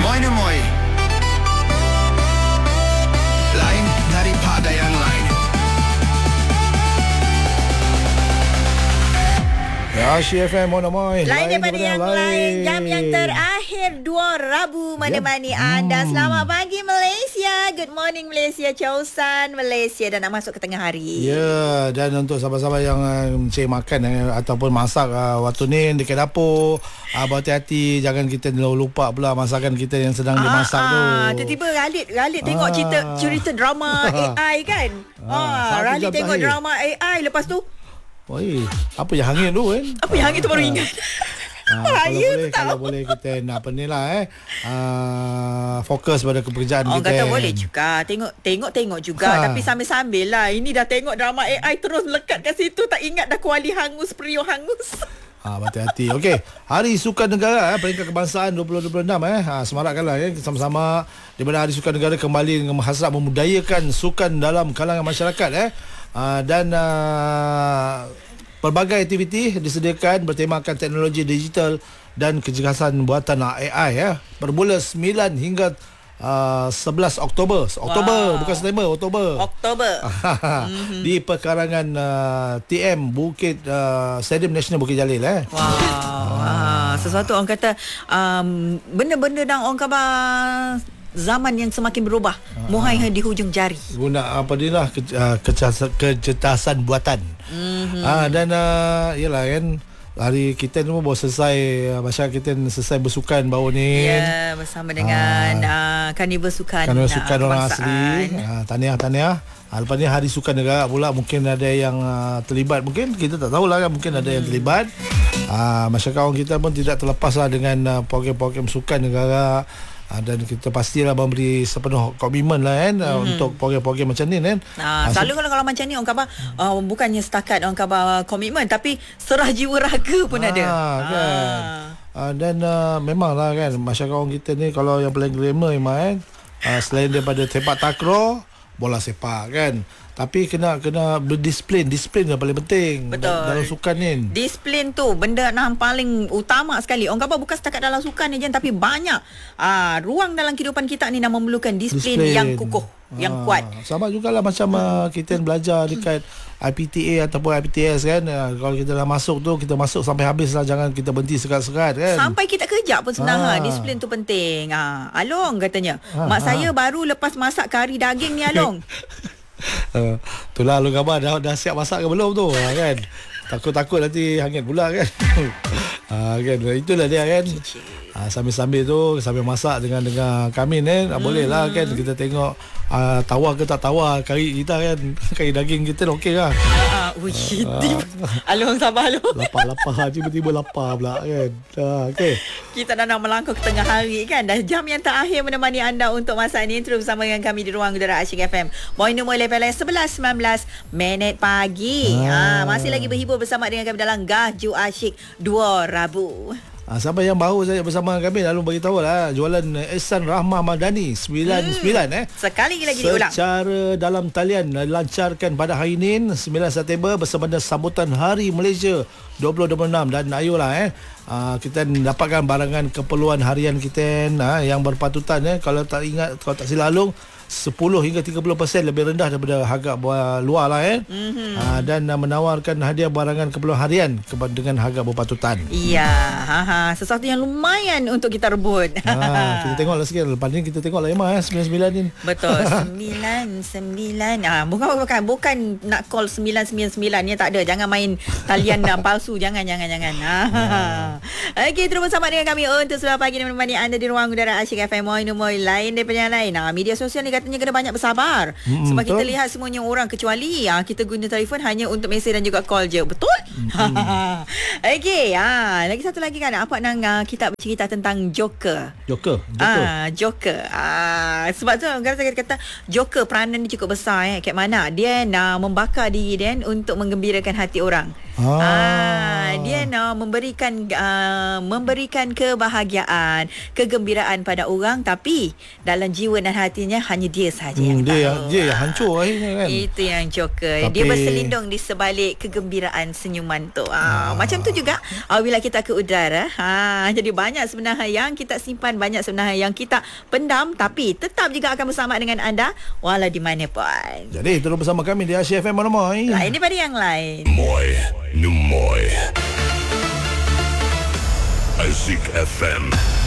Moin. Lain daripada yang lain. Ya, CFM Monomoy. Lain daripada yang lain. Jam yang terakhir 2 Rabu menemani anda. Selamat pagi Malaysia. Good morning Malaysia. Chausan Malaysia. Dan nak masuk ke tengah hari. Ya, dan untuk sahabat-sahabat yang cari makan ataupun masak waktu ni dekat dapur, berhati-hati, jangan kita lupa pula masakan kita yang sedang dimasak tu. Tiba-tiba Ralit tengok cerita drama AI kan. Ralit tengok drama AI, lepas tu apa yang hangit tu kan? apa yang hangit tu baru ingat. Kalau boleh kita nak fokus pada pekerjaan kita. Orang kata boleh juga tengok juga, tapi sambil-sambil lah. Ini dah tengok drama AI terus lekat kat situ, tak ingat dah kuali hangus, periuk hangus. Berhati-hati. Okey, Hari Sukan Negara peringkat kebangsaan 2026 semarakkanlah sama-sama di mana Hari Sukan Negara kembali dengan hasrat memudayakan sukan dalam kalangan masyarakat dan pelbagai aktiviti disediakan bertemakan teknologi digital dan kecergasan buatan AI bermula 9 hingga 11 Oktober. Bukan September, Oktober. Di perkarangan TM Bukit Stadium Nasional Bukit Jalil sesuatu orang kata benda-benda dan orang khabar zaman yang semakin berubah. Muhai di hujung jari. Guna kecerdasan buatan. Dan yalah kan, hari kita ni baru selesai, masyarakat kita selesai bersukan baru ni. Ya, bersama dengan Karnival Sukan orang asli. Tahniah. Lepas ni Hari Sukan Negara pula, mungkin ada yang terlibat, mungkin kita tak tahulah kan, mungkin ada yang terlibat. Masyarakat orang kita pun tidak terlepas lah dengan program-program sukan negara. Dan kita pastilah memberi sepenuh komitmen lah kan untuk program-program macam ni kan. Selalu kalau macam ni orang khabar bukannya setakat orang khabar komitmen, tapi serah jiwa raga pun ada. Dan memanglah kan, masyarakat orang kita ni kalau yang paling glamour kan, selain daripada sepak takraw, bola sepak kan, tapi kena berdisiplin yang paling penting. Betul. Dalam sukan ni. Disiplin tu benda yang paling utama sekali. Orang kata bukan setakat dalam sukan ni je, tapi banyak ruang dalam kehidupan kita ni yang memerlukan disiplin yang kukuh, yang kuat. Sama jugalah macam kita belajar dekat IPTA ataupun IPTS kan. Kalau kita dah masuk tu, kita masuk sampai habis lah, jangan kita berhenti sekat-sekat kan. Sampai kita kejap pun senang. Disiplin tu penting. Along katanya, mak saya baru lepas masak kari daging ni Along. Itulah lu khabar dah siap masak ke belum tu kan. Takut nanti hangit pula kan. Kan itulah dia kan. Sambil-sambil tu, sambil masak dengan kami kan, boleh lah kan kita tengok tawar ke tak tawar kari kita kan. Kari daging kita okey lah. Along sabar Along. Lapar tiba-tiba lapar pula kan. Okey. Kita dah nak melangkah ke tengah hari kan. Dah jam yang terakhir menemani anda untuk masa ini. Terus bersama dengan kami di ruang udara Asyik FM. Moinumoi level 11:19 minit pagi. Masih lagi berhibur bersama dengan kami dalam Gaju Asyik 2 Rabu. Siapa yang baru saya bersama kami, lalu bagi tahu lah, jualan Ihsan Rahmah Madani 99 sekali lagi diulang secara dalam talian dilancarkan pada hari ini 9 September bersama sambutan Hari Malaysia 2026. Dan ayolah kita dapatkan barangan keperluan harian kita yang berpatutan kalau tak silap Along 10 hingga 30% lebih rendah daripada harga luar lah dan menawarkan hadiah barangan keperluan harian dengan harga berpatutan. Ya, sesuatu yang lumayan untuk kita rebut. Kita tengoklah sikit, lepas ni kita tengoklah Emma 99 ni. Betul. 99. Bukan nak call 999 ni, tak ada. Jangan main talian palsu, jangan. Okey, terus bersama dengan kami untuk Suara Pagi menemani anda di ruang udara Asyik FM. Moinumoi lain daripada yang lain. Media sosial ni katanya kena banyak bersabar. Sebab kita lihat semuanya orang, kecuali kita guna telefon hanya untuk mesej dan juga call je. Betul? Okey, lagi satu lagi kan, apa nang kita bercerita tentang Joker. Joker. Sebab tu orang kata Joker peranan dia cukup besar kat mana dia membakar diri dia untuk menggembirakan hati orang. Dia memberikan kebahagiaan, kegembiraan pada orang, tapi dalam jiwa dan hatinya hanya dia saja yang tahu. Dia yang hancur akhirnya kan. Itu yang joker. Dia berselindung di sebalik kegembiraan senyuman tu. Macam tu juga bila kita ke udara. Jadi banyak sebenarnya yang kita simpan, banyak sebenarnya yang kita pendam, tapi tetap juga akan bersama dengan anda walau di mana pun. Jadi terus bersama kami di Asia FM Monomoy. Lain daripada yang lain. Moy Numoy Azik FM.